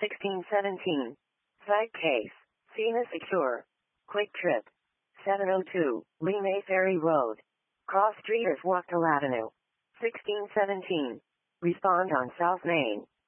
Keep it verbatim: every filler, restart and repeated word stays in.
sixteen seventeen. Side case. Cena Secure. Quick Trip. seven oh two. Lee May Ferry Road. Cross Streeters Wachtel Avenue. sixteen seventeen. Respond on South Main.